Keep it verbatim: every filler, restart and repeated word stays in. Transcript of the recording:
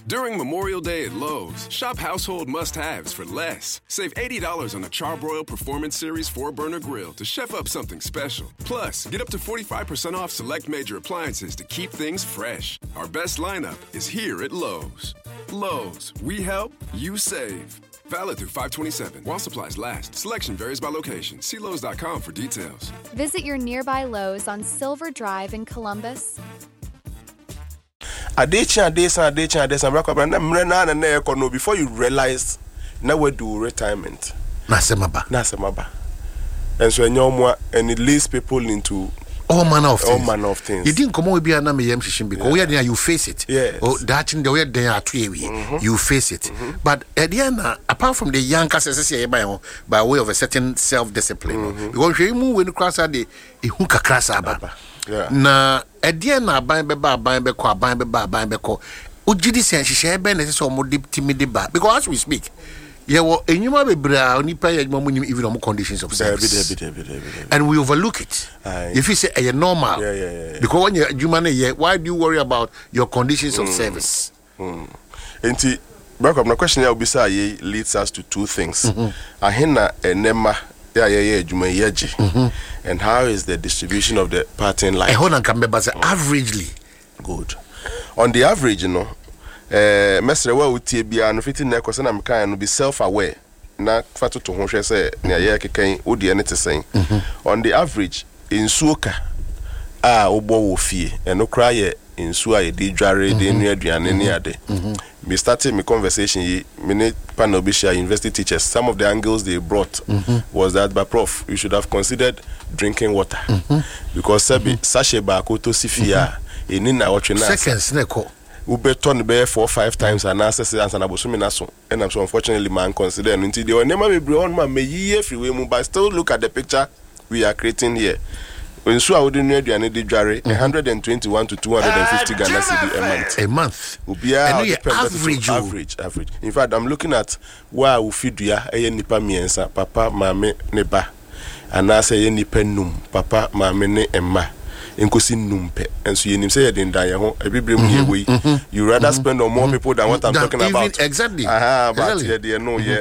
During Memorial Day at Lowe's, shop household must-haves for less. Save eighty dollars on a Charbroil Performance Series four-burner grill to chef up something special. Plus, get up to forty-five percent off select major appliances to keep things fresh. Our best lineup is here at Lowe's. Lowe's, we help, you save. Valid through five twenty-seven. While supplies last. Selection varies by location. See Lowe's dot com for details. Visit your nearby Lowe's on Silver Drive in Columbus. Addition, this, addition, this, and and before you realize, now we do retirement. Nasemaba. Nasemaba. And so, and it leads people into all manner of things. All manner of things. You didn't come with a name because we are there, you face it. Yes. Oh, that in the way they are two mm-hmm. you face it. Mm-hmm. But at the end, apart from the young classes, by way of a certain self discipline, mm-hmm. because you move when you cross the hookah class. Yeah. Na edie na ban be ba ban be ko ban be ba ban be ko ojidi se hihye be na se so dip timide ba because as we speak ye wo enyuma bebra oni pa ye mo nim even on conditions of service and we overlook it. Aye. If you say a normal yeah, yeah, yeah, yeah. because when you human here why do you worry about your conditions mm. of service mm. Enti back up na question ya obisa ye leads us to two things. Mm-hmm. Ahena enema yeah yeah yeah juma yeji mm-hmm. And how is the distribution of the pattern like? I hold on can be but averagely good. On the average, you know, eh mesre wa utie bia no fiti na kwese na mkan no be self aware na fatu to ho hwe se na ye kekan odi ene tesen. On the average insuoka a obo wo fie eno kra ye insu a ye di dware de nu aduane ne ade. Me started my conversation ye me panel be share university teachers. Some of the angles they brought mm-hmm. was that by prof you should have considered drinking water mm-hmm. because sabi mm-hmm. sachet ba ko to sifia eni na watch na seconds na ko ube turn be four five times and access answer na boso me na so and I'm so unfortunately man consider until the never be bring on man me ye free we but still look at the picture we are creating here. When so I would know the ane di dware one hundred twenty-one to two hundred fifty Ghana cedi a month. A month. Ubia average average average. In fact, I'm looking at where we feed ya eye nipa miensa papa mame ne ba. Ana say ye nipa num papa mame ne emma. Enkosi numpe. And so you nim say ye den dan ye ho ebibrem ye we. You rather spend on more people than what I'm than talking even, about. Exactly. Aha, but exactly. Yeah, no yeah.